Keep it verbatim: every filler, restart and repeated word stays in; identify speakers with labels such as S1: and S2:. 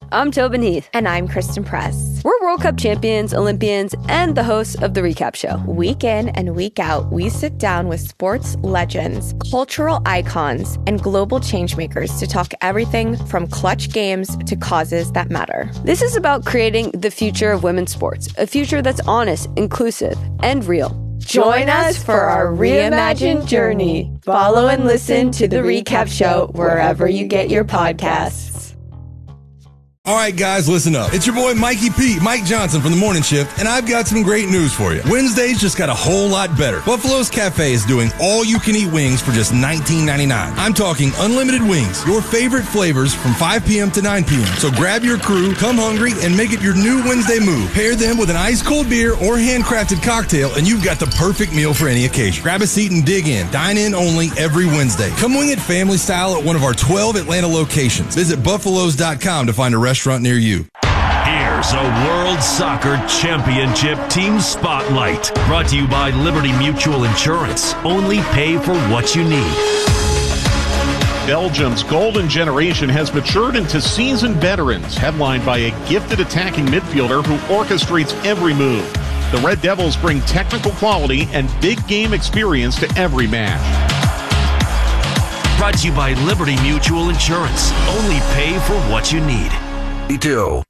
S1: I'm Tobin Heath.
S2: And I'm Kristen Press.
S1: We're World Cup champions, Olympians, and the hosts of The Recap Show.
S2: Week in and week out, we sit down with sports legends, cultural icons, and global changemakers to talk everything from clutch games to causes that matter.
S1: This is about creating the future of women's sports, a future that's honest, inclusive, and real.
S2: Join us for our reimagined journey. Follow and listen to The Recap Show wherever you get your podcasts.
S3: All right, guys, listen up. It's your boy Mikey P, Mike Johnson from The Morning Shift, and I've got some great news for you. Wednesdays just got a whole lot better. Buffalo's Cafe is doing all-you-can-eat wings for just nineteen ninety-nine. I'm talking unlimited wings, your favorite flavors from five p.m. to nine p.m. So grab your crew, come hungry, and make it your new Wednesday move. Pair them with an ice-cold beer or handcrafted cocktail, and you've got the perfect meal for any occasion. Grab a seat and dig in. Dine in only every Wednesday. Come wing it family style at one of our twelve Atlanta locations. Visit buffaloes dot com to find a restaurant near you.
S4: Here's a World Soccer Championship Team Spotlight, brought to you by Liberty Mutual Insurance. Only pay for what you need.
S5: Belgium's golden generation has matured into seasoned veterans, headlined by a gifted attacking midfielder who orchestrates every move. The Red Devils bring technical quality and big game experience to every match.
S4: Brought to you by Liberty Mutual Insurance. Only pay for what you need.
S6: Ito.